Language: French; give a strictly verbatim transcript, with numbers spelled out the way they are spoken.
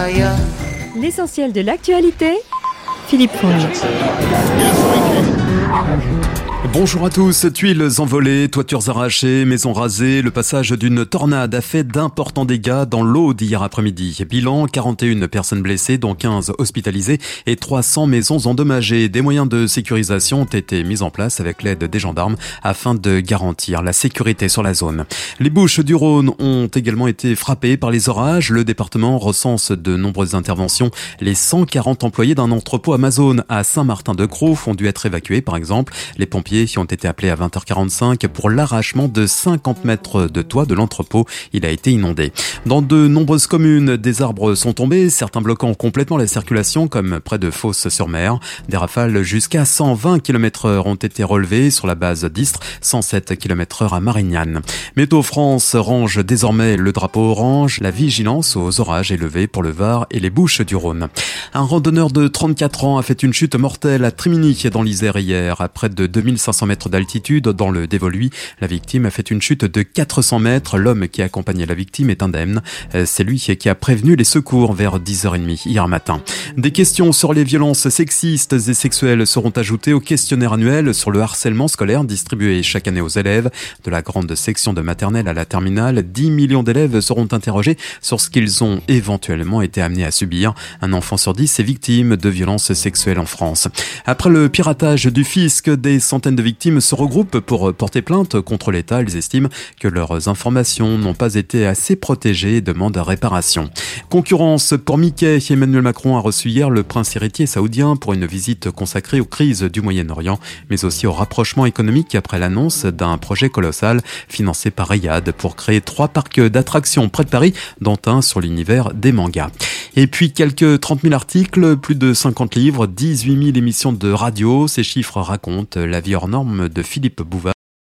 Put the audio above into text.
L'essentiel de l'actualité, Philippe Fonge. Bonjour à tous. Tuiles envolées, toitures arrachées, maisons rasées. Le passage d'une tornade a fait d'importants dégâts dans l'Aude hier après-midi. Bilan, quarante et une personnes blessées, dont quinze hospitalisées et trois cents maisons endommagées. Des moyens de sécurisation ont été mis en place avec l'aide des gendarmes afin de garantir la sécurité sur la zone. Les Bouches-du-Rhône ont également été frappées par les orages. Le département recense de nombreuses interventions. Les cent quarante employés d'un entrepôt Amazon à Saint-Martin-de-Crau ont dû être évacués, par exemple. Les pompiers qui ont été appelés à vingt heures quarante-cinq pour l'arrachement de cinquante mètres de toit de l'entrepôt. Il a été inondé. Dans de nombreuses communes, des arbres sont tombés, certains bloquant complètement la circulation, comme près de Fos-sur-Mer. Des rafales jusqu'à cent vingt kilomètres heure ont été relevées sur la base d'Istres, cent sept kilomètres heure à Marignane. Météo France range désormais le drapeau orange. La vigilance aux orages est levée pour le Var et les Bouches-du-Rhône. Un randonneur de trente-quatre ans a fait une chute mortelle à Trimini dans l'Isère hier, à près de deux mille cinq cents mètres d'altitude dans le Dévoluy. La victime a fait une chute de quatre cents mètres. L'homme qui accompagnait la victime est indemne. C'est lui qui a prévenu les secours vers dix heures trente hier matin. Des questions sur les violences sexistes et sexuelles seront ajoutées au questionnaire annuel sur le harcèlement scolaire distribué chaque année aux élèves. De la grande section de maternelle à la terminale, dix millions d'élèves seront interrogés sur ce qu'ils ont éventuellement été amenés à subir. Un enfant sur dix est victime de violences sexuelles en France. Après le piratage du fisc, des centaines de victimes se regroupent pour porter plainte contre l'État. Ils estiment que leurs informations n'ont pas été assez protégées et demandent réparation. Concurrence pour Mickey. Emmanuel Macron a reçu hier le prince héritier saoudien pour une visite consacrée aux crises du Moyen-Orient, mais aussi au rapprochement économique après l'annonce d'un projet colossal financé par Riyad pour créer trois parcs d'attractions près de Paris, dont un sur l'univers des mangas. Et puis quelques trente mille articles, plus de cinquante livres, dix-huit mille émissions de radio. Ces chiffres racontent la vie hors norme de Philippe Bouvard.